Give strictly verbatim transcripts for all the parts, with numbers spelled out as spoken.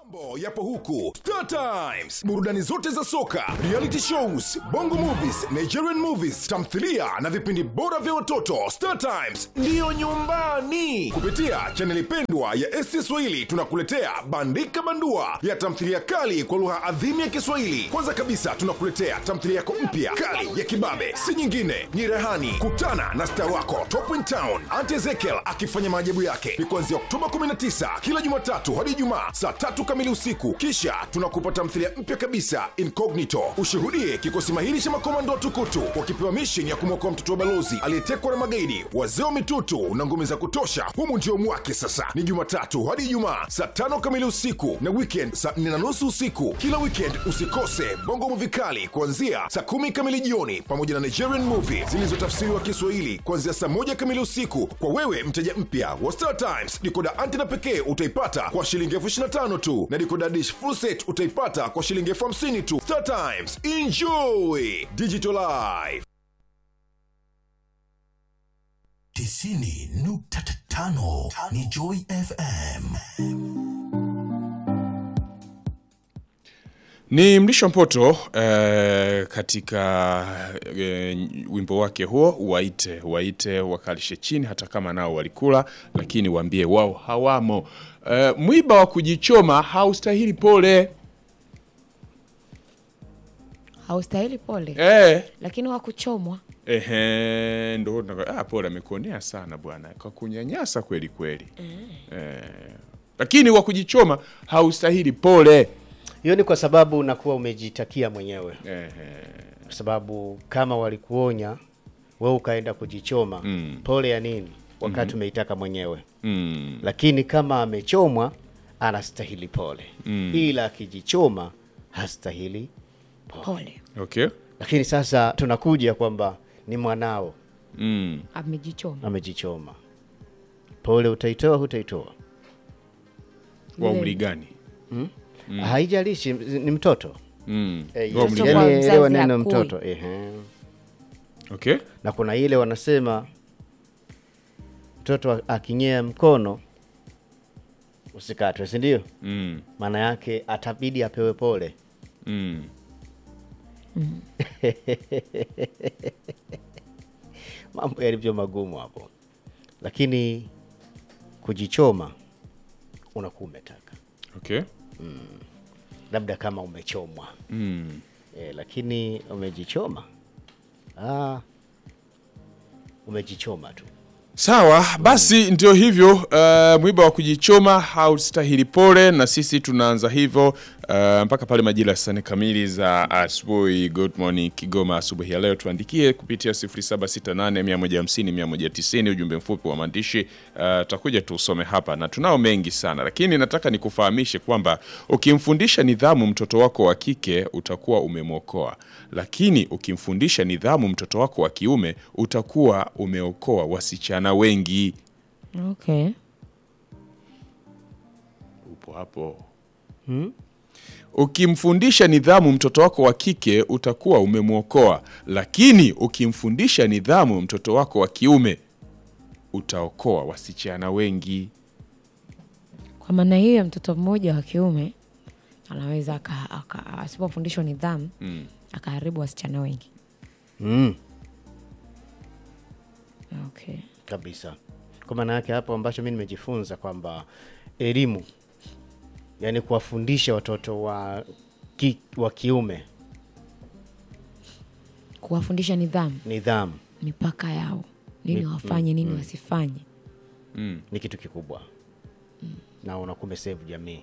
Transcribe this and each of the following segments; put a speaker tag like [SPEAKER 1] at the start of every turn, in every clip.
[SPEAKER 1] Mambo yapo huku Star Times, burudani zote za soka, reality shows, bongo movies, Nigerian movies, tamthilia na vipindi bora vya watoto. Star Times ndiyo nyumbani. Kupitia chaneli pendwa ya S T Swahili tunakuletea Bandika Bandua ya tamthilia kali kwa lugha adhimu ya Kiswahili. Kwanza kabisa tunakuletea tamthilia yako mpya kali ya kibabe, si nyingine ni Rehani. Kutana na star wako Top in Town Aunt Ezekiel akifanya maajabu yake. Ni kuanzia Oktoba kumi na tisa kila Jumatatu hadi Ijumaa saa tatu kamili usiku. Kisha tunakupa tamthilia mpya kabisa Incognito. Ushuhudie kikosi mahiri cha makomando tukutu wakipewa mission ya kumwokoa mtoto wa balozi aliyetekwa na magaidi. Wazee wa mitutu na ngome za kutosha, humu ndio mwake sasa. Ni Jumatatu hadi Ijumaa saa tano kamili usiku na weekend saa nne na nusu usiku. Kila weekend usikose bongo movie kali kuanzia saa kumi kamili jioni, pamoja na Nigerian movie zilizotafsiriwa Kiswahili kuanzia saa moja kamili usiku. Kwa wewe mteja mpya wa Star Times, decoder antenna pekee utaipata kwa shilingi elfu ishirini na tano tu, na decoder dish full set utaipata kwa shilingi elfu hamsini tu. Star Times, enjoy digital life.
[SPEAKER 2] Tisini nukta tano ni Joy F M.
[SPEAKER 3] Ni Mrisho Mpoto eh, katika eh, wimbo wake huo waite waite wakalishe chini, hata kama nao walikula lakini waambie wao hawamo. Eh, mwiba wa kujichoma haustahili pole.
[SPEAKER 4] Haustahili pole.
[SPEAKER 3] Eh.
[SPEAKER 4] Lakini wa kuchomwa.
[SPEAKER 3] Ehe, ndo ah pole amekonea sana bwana. Kwa kunyanyasa kweli kweli. Mm. Eh. Lakini wa kujichoma haustahili pole.
[SPEAKER 5] Hiyo ni kwa sababu unakuwa umejitakia mwenyewe.
[SPEAKER 3] Ehe.
[SPEAKER 5] Kwa sababu kama walikuonya wewe ukaenda kujichoma, mm. pole ya nini wakati mm-hmm. umeitaka mwenyewe.
[SPEAKER 3] Mm.
[SPEAKER 5] Lakini kama amechomwa anastahili pole. Mm. Ila akijichoma hastahili pole.
[SPEAKER 4] Pole.
[SPEAKER 3] Okay.
[SPEAKER 5] Lakini sasa tunakuja kwamba ni mwanao.
[SPEAKER 3] Mm.
[SPEAKER 4] Amejichoma.
[SPEAKER 5] Amejichoma. Pole utaitoa hutaitoa?
[SPEAKER 3] Wa umri gani?
[SPEAKER 5] Mm? Mm. Haijalishi ni mtoto.
[SPEAKER 3] Mm.
[SPEAKER 5] Eh,
[SPEAKER 4] mtoto
[SPEAKER 5] yani elewa neno
[SPEAKER 4] hakui.
[SPEAKER 5] mtoto. Ehe.
[SPEAKER 3] Okay.
[SPEAKER 5] Na kuna ile wanasema mtoto akinyea mkono usikatwe, si ndio?
[SPEAKER 3] Mm.
[SPEAKER 5] Maana yake atabidi apewe pole.
[SPEAKER 3] Mm.
[SPEAKER 4] Mm.
[SPEAKER 5] Mambo yalivyo magumu hapo. Lakini kujichoma unakuwa umetaka.
[SPEAKER 3] Okay.
[SPEAKER 5] Mm. Labda kama umechomwa.
[SPEAKER 3] Mm.
[SPEAKER 5] E, lakini umejichoma. Ah. Umejichoma tu.
[SPEAKER 3] Sawa, basi ndio hivyo, uh, mwiba wa kujichoma haustahili pole, na sisi tunaanza hivyo uh, mpaka pale majira saa nne kamili za asubuhi. Good morning Kigoma asubuhi ya leo. Tuandikie kupitia sifuri saba sita nane mia moja hamsini mia moja tisini ujumbe mfupi wa maandishi, uh, tutakuja tusome hapa na tunao mengi sana, lakini nataka nikufahamishe kwamba ukimfundisha nidhamu mtoto wako wa kike utakuwa umemwokoa, lakini ukimfundisha nidhamu mtoto wako wa kiume utakuwa umeokoa wasichana wengi.
[SPEAKER 4] Okay.
[SPEAKER 3] Upo hapo.
[SPEAKER 5] Hmm?
[SPEAKER 3] Ukimfundisha nidhamu mtoto wako wa kike utakuwa umemwokoa, lakini ukimfundisha nidhamu mtoto wako wa kiume utaokoa wasichana wengi.
[SPEAKER 4] Kwa maana hiyo mtoto mmoja wa kiume anaweza asipofundishwa nidhamu mm. akaharibu wasichana wengi.
[SPEAKER 5] Mm.
[SPEAKER 4] Okay.
[SPEAKER 5] Kabisa. Kwa maana yake hapo ambacho mimi nimejifunza kwamba elimu, yani kuwafundisha watoto wa ki, wa kiume
[SPEAKER 4] kuwafundisha nidhamu,
[SPEAKER 5] nidhamu,
[SPEAKER 4] mipaka yao, nini
[SPEAKER 5] Mi,
[SPEAKER 4] wafanye, nini
[SPEAKER 5] mm,
[SPEAKER 4] wasifanye.
[SPEAKER 3] Mm.
[SPEAKER 5] Ni kitu kikubwa. Mm. Na unakume save jamii.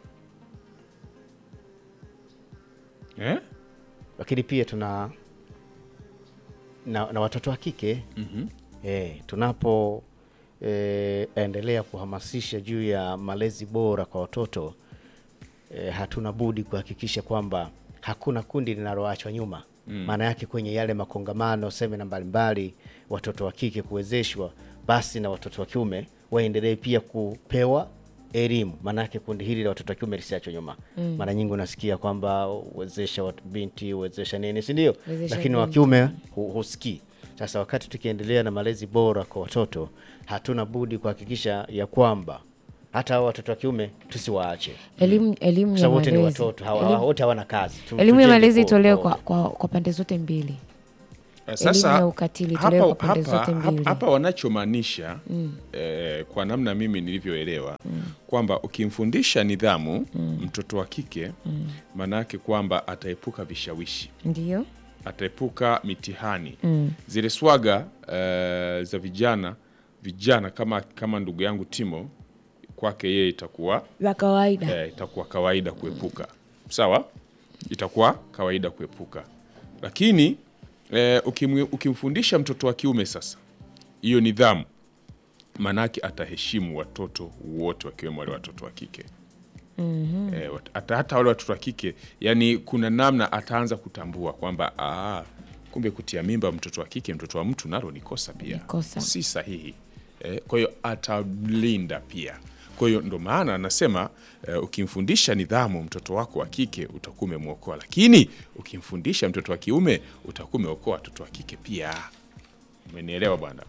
[SPEAKER 3] Eh?
[SPEAKER 5] Lakini pia tuna na, na watoto wa kike.
[SPEAKER 3] Mhm.
[SPEAKER 5] Eh, tunapo eh, endelea kuhamasisha juu ya malezi bora kwa watoto, eh, hatuna budi kuhakikisha kwamba hakuna kundi linaloachwa nyuma. Maana mm. yake kwenye yale makongamano semina mbalimbali watoto wa kike kuwezeshwa, basi na watoto wa kiume waendelee pia kupewa elimu. Maana yake kundi hili la watoto wa kiume lisiachwe nyuma. Mm. Mara nyingi unasikia kwamba uwezesha watu binti, uwezesha nini, si ndio? Lakini wa kiume hu, husikii. Sasa wakati tukiendelea na malezi bora kwa watoto, hatuna budi kuhakikisha ya kwamba hata hao watoto wa kiume tusiwaache.
[SPEAKER 4] Elimu elimu ya
[SPEAKER 5] Sababu wote ni
[SPEAKER 4] malezi.
[SPEAKER 5] watoto, hawa
[SPEAKER 4] Elimu-
[SPEAKER 5] wote hawana kazi. Tu-
[SPEAKER 4] Elimu ya
[SPEAKER 5] tujenge
[SPEAKER 4] malezi
[SPEAKER 5] kwa-
[SPEAKER 4] itolewe
[SPEAKER 5] kwa-
[SPEAKER 4] kwa, kwa, kwa pande zote mbili.
[SPEAKER 3] Sasa
[SPEAKER 4] Elimu ya ukatili itolewe
[SPEAKER 3] hapa,
[SPEAKER 4] kwa pande
[SPEAKER 3] hapa,
[SPEAKER 4] zote
[SPEAKER 3] hapa,
[SPEAKER 4] mbili.
[SPEAKER 3] hapa wanachomaanisha mm. eh, kwa namna mimi nilivyoelewa mm. kwamba ukimfundisha nidhamu mm. mtoto wa kike mm. manake kwamba ataepuka vishawishi,
[SPEAKER 4] Ndio.
[SPEAKER 3] ataepuka mitihani
[SPEAKER 4] Mm.
[SPEAKER 3] zile swaga eh, za vijana vijana kama kama ndugu yangu Timo, kwake yeye itakuwa
[SPEAKER 4] La kawaida.
[SPEAKER 3] eh, itakuwa kawaida kuepuka. Sawa? Itakuwa kawaida kuepuka. Lakini eh, ukimwe, ukimfundisha mtoto wa kiume sasa hiyo nidhamu, manake ataheshimu watoto wote wakiwemo wale watoto wa kike. Mm-hmm. Eh, hata, hata wale watoto wa kike, yani kuna namna ataanza kutambua kwamba ah, kumbe kutia mimba mtoto wa kike, mtoto wa mtu nalo ni kosa pia.
[SPEAKER 4] Ni kosa.
[SPEAKER 3] Si sahihi. Eh, kwa hiyo atalinda pia. Kwa hiyo ndo maana anasema uh, ukimfundisha nidhamu mtoto wako wa kike utakuwa umemwokoa, lakini ukimfundisha mtoto wa kiume utakuwa umeokoa watoto wa kike pia. Umenielewa bwana?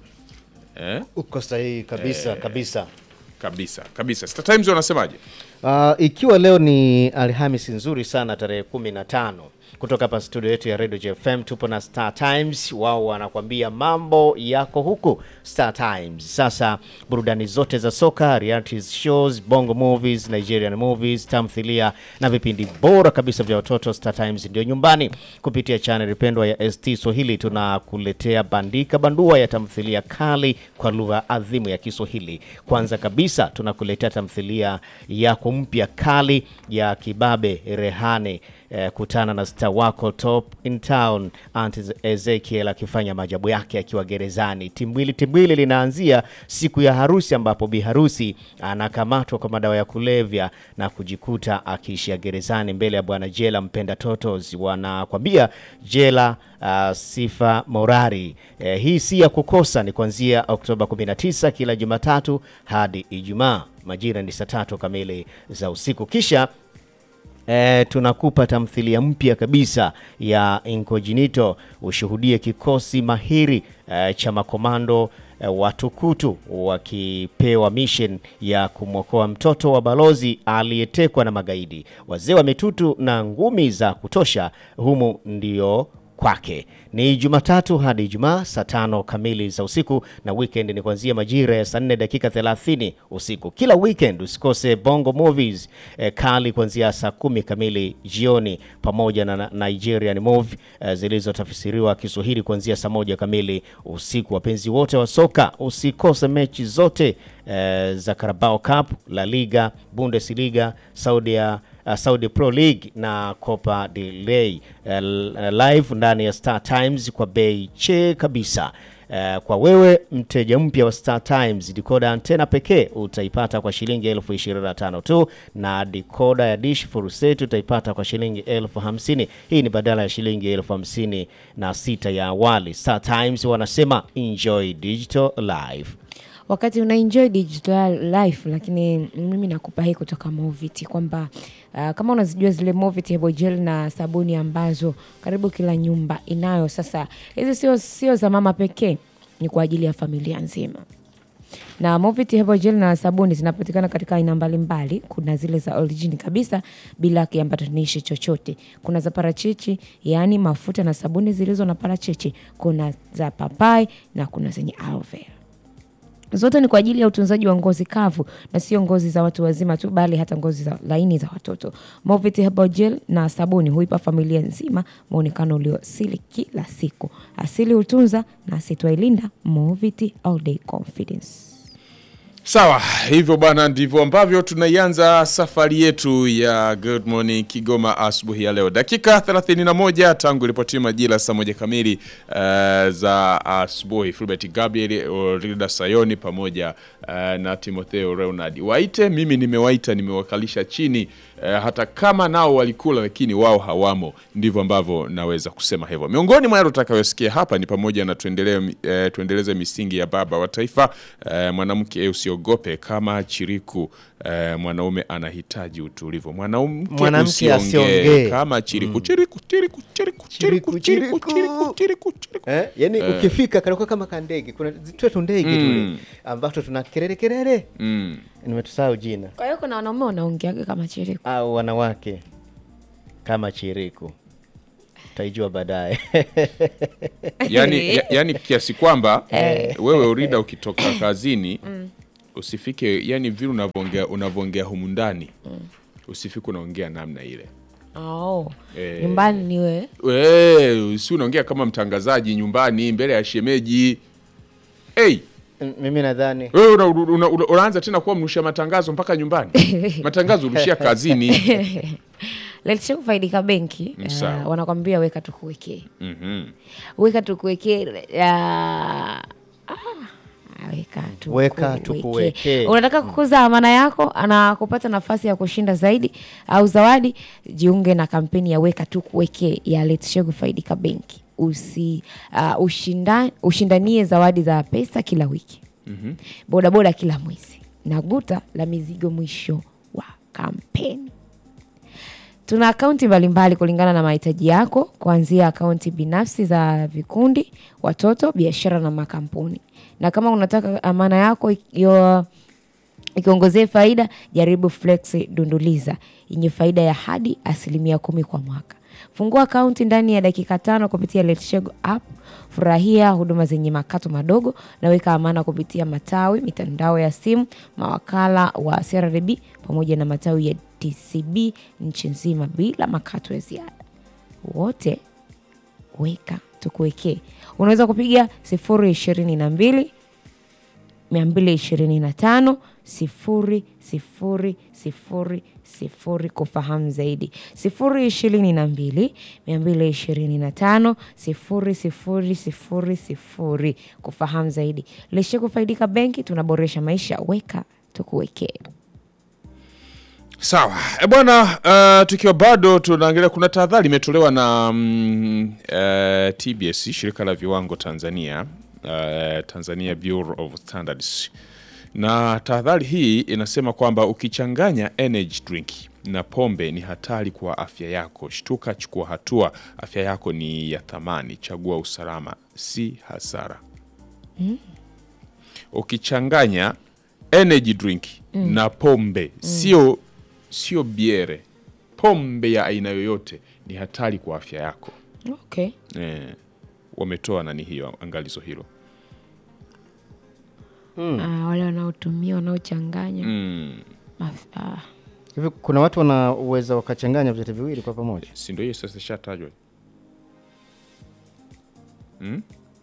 [SPEAKER 3] Eh?
[SPEAKER 5] Uko sahihi kabisa
[SPEAKER 3] Eh.
[SPEAKER 5] kabisa.
[SPEAKER 3] Kabisa, kabisa. Star Times wanasemaje?
[SPEAKER 5] Uh, ikiwa leo ni Alhamisi nzuri sana tarehe kumi na tano, kutoka hapa studio yetu ya Radio J F M tupo na Star Times. Wao wanakuambia mambo yako huku Star Times. Sasa burudani zote za soka, reality shows, bongo movies, Nigerian movies, tamthilia na vipindi bora kabisa vya watoto, Star Times ndio nyumbani. Kupitia channel pendwa ya S T Swahili tunakuletea bandika bandua ya tamthilia kali kwa lugha adhimu ya Kiswahili. Kwanza kabisa tunakuletea tamthilia yako mpya kali ya Kibabe Rehane. Eh, kutana na star wako top in town Aunt Ezekiel akifanya maajabu yake akiwa gerezani. Timbwili timbwili linaanzia siku ya harusi, ambapo bi harusi anakamatwa kwa madawa ya kulevya na kujikuta akiishia gerezani mbele ya bwana jela mpenda totos. Wanakwambia jela uh, Sifa Morari. Eh, hii si ya kukosa, ni kuanzia Oktoba kumi na tisa kila Jumatatu hadi Ijumaa. Majira ni saa tatu kamili za usiku. Kisha E, tunakupa tamthilia mpya kabisa ya Incognito. Ushuhudie kikosi mahiri e, cha makomando e, watukutu wakipewa mission ya kumwokoa mtoto wa balozi aliyetekwa na magaidi. Wazee wa mitutu na ngumi za kutosha humu ndio kwake. Ni Jumatatu hadi Ijumaa saa tano kamili za usiku, na weekend ni kuanzia majira ya saa nne dakika thelathini usiku. Kila weekend usikose bongo movies eh, kali kuanzia saa kumi kamili jioni, pamoja na Nigerian movie eh, zilizotafsiriwa Kiswahili kuanzia saa moja kamili usiku. Wapenzi wote wa soka usikose mechi zote eh, za Carabao Cup, La Liga, Bundesliga, Saudi Uh, Saudi Pro League na Copa del Rey uh, live ndani ya Star Times kwa bei che kabisa. Uh, kwa wewe mteja mpya wa Star Times, decoder antena pekee utaipata kwa shilingi elfu ishirini na tano tu, na decoder ya dish full set utaipata kwa shilingi elfu hamsini. Hii ni badala ya shilingi elfu hamsini na sita ya awali. Star Times wanasema enjoy digital life.
[SPEAKER 4] Wakati una enjoy digital life, lakini mimi nakupa hii kutoka Moviti kwamba uh, kama unazijua zile Moviti Hebo Gel na sabuni ambazo karibu kila nyumba inayo. Sasa hizi sio sio za mama pekee, ni kwa ajili ya familia nzima. Na Moviti Hebo Gel na sabuni zinapatikana katika aina mbalimbali. Kuna zile za origin kabisa bila kiambatanishi chochote. Kuna za parachichi, yani mafuta na sabuni zilizo na parachichi. Kuna za papai na kuna zenye aloe vera. Zote ni kwa ajili ya utunzaji wa ngozi kavu, na sio ngozi za watu wazima tu, bali hata ngozi za laini za watoto. Moviti Herbal Gel na sabuni huipa familia nzima muonekano ulio asili kila siku. Asili utunza na asitwailinda. Moviti All Day Confidence.
[SPEAKER 3] Sawa, hivyo bana ndivyo ambavyo tunaianza safari yetu ya Good Morning Kigoma asubuhi ya leo. Dakika thelathini na moja tangu ripoti majira saa moja kamili uh, za asubuhi. Fulbert Gabriel, Rilda Sayoni pamoja uh, na Timotheo Leonard. Waite, mimi nimewaita, nimewakalisha chini uh, hata kama nao walikula lakini wao hawamo. Ndivyo ambavyo naweza kusema hivyo. Miongoni mwa yale utakayosikia hapa ni pamoja na tuendelee uh, tuendeleze misingi ya baba wa taifa, uh, mwanamke usio usiogope kama chiriku. Eh, mwanaume anahitaji utulivu. Mwanamke
[SPEAKER 5] Mwanamke
[SPEAKER 3] usiongee
[SPEAKER 5] asiongee.
[SPEAKER 3] kama chiriku. Chiriku, chiriku, chiriku, chiriku, chiriku, chiriku, chiriku, chiriku.
[SPEAKER 5] Eh, yani ukifika kanakuwa kama kandege. Kuna zitwe tu ndege
[SPEAKER 3] Mm.
[SPEAKER 5] tule ambacho tuna kelele kelele.
[SPEAKER 3] Mm.
[SPEAKER 5] Nimetusahau jina.
[SPEAKER 4] Kwa hiyo kuna wanaume wanaongeaga kama chiriku.
[SPEAKER 5] Au wanawake kama chiriku. Taijua baadaye.
[SPEAKER 3] yani, ya, yani kiasi kwamba wewe Urida ukitoka kazini usifike, yani vile unavyoongea unavyoongea humu ndani usifike unaongea namna ile.
[SPEAKER 4] Oh.
[SPEAKER 3] Eh.
[SPEAKER 4] Nyumbani niwe.
[SPEAKER 3] Wewe si unaongea kama mtangazaji nyumbani mbele ya shemeji. Hey,
[SPEAKER 5] M- Mimi nadhani
[SPEAKER 3] wewe una, una, una, unaanza tena kuwa mrushia matangazo mpaka nyumbani. Matangazo urushia kazini.
[SPEAKER 4] Let's Share Kufaidika benki
[SPEAKER 3] Sawa.
[SPEAKER 4] uh, wanakwambia weka tukuwekee.
[SPEAKER 3] Mhm.
[SPEAKER 4] Weka tukuwekee uh, ah, weka tukuwekee.
[SPEAKER 5] Weka tukuwekee.
[SPEAKER 4] Unataka kukuza amana yako na kupata nafasi ya kushinda zaidi au zawadi, jiunge na kampeni ya weka tukuwekee ya Let's Share Kufaidika benki. Usi uh, ushinda, ushindanie zawadi za pesa kila wiki.
[SPEAKER 3] Mhm.
[SPEAKER 4] Boda boda kila mwezi na guta la mizigo mwisho wa kampeni. Tuna akaunti mbalimbali kulingana na mahitaji yako, kuanzia akaunti binafsi za vikundi, watoto, biashara na makampuni. Na kama unataka amana yako iyo ikiongezee faida, jaribu Flex Dunduliza yenye faida ya hadi asilimia kumi kwa mwaka. Fungua akaunti ndani ya dakika tano kupitia Let's Share app. Furahia huduma zenye makato madogo na weka amana kupitia matawi, mitandao ya simu, mawakala wa C R D B pamoja na matawi ya T C B nchi nzima bila makato ya ziada. Wote weka tukuwekee. Unaweza kupiga sifuri ishirini na mbili mia mbili ishirini na tano sifuri sifuri sifuri sifuri kufahamu zaidi. Sifuri ishirini na mbili mia mbili ishirini na tano sifuri sifuri sifuri sifuri kufahamu zaidi. Let's Share Kufaidika benki, tunaboresha maisha, weka tukuwekee.
[SPEAKER 3] Sawa. E bwana, uh, tukiwa bado tunaangalia, kuna tahadhari imetolewa na mm, uh, T B S, shirika la viwango Tanzania, uh, Tanzania Bureau of Standards. Na tahadhari hii inasema kwamba ukichanganya energy drink na pombe ni hatari kwa afya yako. Shtuka, chukua hatua. Afya yako ni ya thamani. Chagua usalama, si hasara. Mm. Ukichanganya energy drink mm. na pombe, mm. sio sio biere, pombe ya aina yoyote ni hatari kwa afya yako.
[SPEAKER 4] Okay.
[SPEAKER 3] Eh, wametoa nani hiyo, angalizo hilo.
[SPEAKER 4] Mm. Ah, wale wanaotumia wanaochanganya.
[SPEAKER 3] Mm.
[SPEAKER 4] Ah.
[SPEAKER 5] hivi kuna watu wana uwezo wakachanganya vyote viwili kwa pamoja.
[SPEAKER 3] Si ndio hiyo sasa shatajwa. Mm?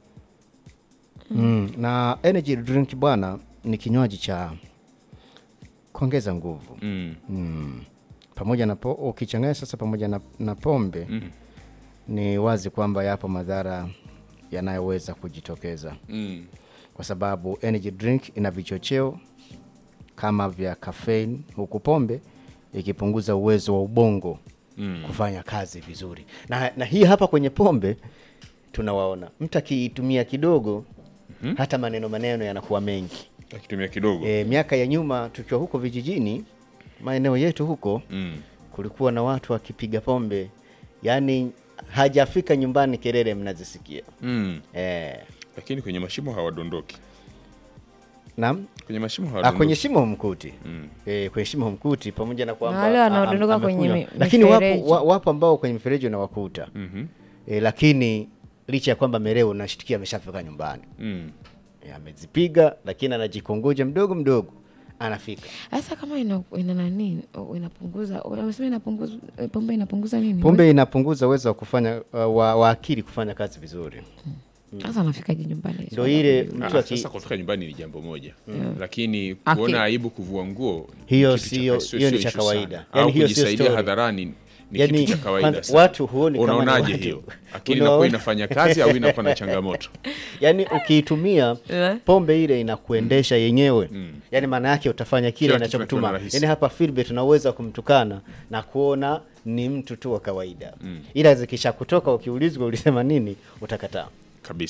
[SPEAKER 5] Mm. Na energy drink bwana ni kinywaji cha kuongeza nguvu.
[SPEAKER 3] Mm.
[SPEAKER 5] Mm. Pamoja na po, ukichanganya sasa pamoja na, na pombe
[SPEAKER 3] Mm.
[SPEAKER 5] ni wazi kwamba yapo madhara yanayoweza kujitokeza.
[SPEAKER 3] Mm.
[SPEAKER 5] Kwa sababu energy drink ina vichocheo kama vya caffeine, huku pombe ikipunguza uwezo wa ubongo mm. kufanya kazi vizuri. Na, na hii hapa kwenye pombe tunawaona mtu akiitumia kidogo mm-hmm. hata maneno maneno yanakuwa mengi.
[SPEAKER 3] Akitumia kidogo.
[SPEAKER 5] E, miaka ya nyuma tukiwa huko vijijini, maeneo yetu huko mm. kulikuwa na watu wakipiga pombe, yani hajafika nyumbani kelele mnazisikia. Mm.
[SPEAKER 3] E. Lakini kwenye mashimo hawadondoki.
[SPEAKER 5] Naam?
[SPEAKER 3] Kwenye mashimo
[SPEAKER 5] hawadondoki. Ah, kwenye shimo mkuti. Mm. E, kwenye shimo mkuti pamoja na kwamba
[SPEAKER 4] wale wanaodondoka kwenye mifereji.
[SPEAKER 5] Lakini wapo wapo ambao kwenye mifereji na wakuta. Mhm. E, lakini licha ya kwamba mereo nashitikia ameshafika nyumbani. Mm. E, amezipiga lakini anajikongoja mdogo mdogo anafika.
[SPEAKER 4] Sasa kama ina, ina nani inapunguza, unasema inapunguza pombe inapunguza nini?
[SPEAKER 5] Pombe inapunguza uwezo wa kufanya uh, wa, wa akili kufanya kazi vizuri.
[SPEAKER 4] Sasa mm. anafikaje nyumbani?
[SPEAKER 5] Ndio ile mtu
[SPEAKER 3] aki... sasa kufika nyumbani ni jambo moja. Mm. Lakini
[SPEAKER 4] okay.
[SPEAKER 3] kuona aibu kuvua nguo
[SPEAKER 5] hiyo sio hiyo ni cha kawaida.
[SPEAKER 3] Yaani hiyo sio story hadharani ni yani, kitu cha kawaida sana.
[SPEAKER 5] Watu huoni kama
[SPEAKER 3] unaonaje hiyo? Akili inakuwa inafanya kazi au inakuwa na changamoto?
[SPEAKER 5] Yaani ukiitumia pombe ile inakuendesha mm. yenyewe. Mm. Yaani maana yake utafanya kile inachokutuma. Yaani hapa Philbert tunaweza kumtukana na kuona ni mtu tu wa kawaida. Mm. Ila zikisha kutoka ukiulizwa ulisema nini utakataa.
[SPEAKER 3] Kabisa.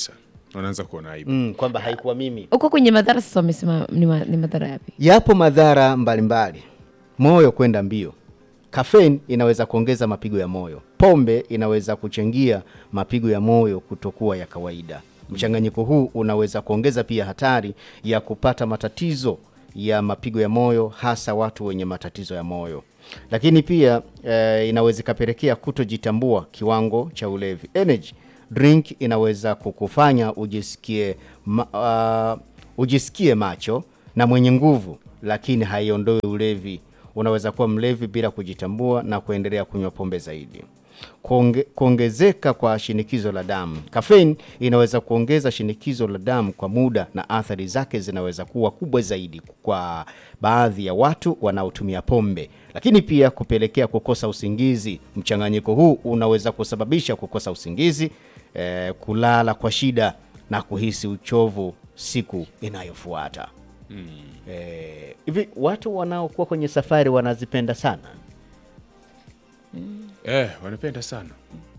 [SPEAKER 3] wanaanza kuona aibu.
[SPEAKER 5] mm, kwamba haikuwa mimi.
[SPEAKER 4] Uko kwenye madhara sasa wamesema ni, ma, ni madhara yapi?
[SPEAKER 5] Yapo madhara mbalimbali. Moyo kwenda mbio. Caffeine inaweza kuongeza mapigo ya moyo. Pombe inaweza kuchangia mapigo ya moyo kutokuwa ya kawaida. Mchanganyiko huu unaweza kuongeza pia hatari ya kupata matatizo ya mapigo ya moyo, hasa watu wenye matatizo ya moyo. Lakini pia e, inaweza kapelekea kutojitambua kiwango cha ulevi. Energy drink inaweza kukufanya ujisikie ma, uh, ujisikie macho na mwenye nguvu, lakini haiondoi ulevi. Unaweza kuwa mlevi bila kujitambua na kuendelea kunywa pombe zaidi. Kuonge, kuongezeka kwa shinikizo la damu. Caffeine inaweza kuongeza shinikizo la damu kwa muda, na athari zake zinaweza kuwa kubwa zaidi kwa baadhi ya watu wanaotumia pombe. Lakini pia kupelekea kukosa usingizi. Mchanganyiko huu unaweza kusababisha kukosa usingizi, eh, kulala kwa shida na kuhisi uchovu siku inayofuata. Mm. Eh, hivi watu wanaokuwa kwenye safari wanazipenda sana.
[SPEAKER 3] Mm. Eh, wanapenda sana.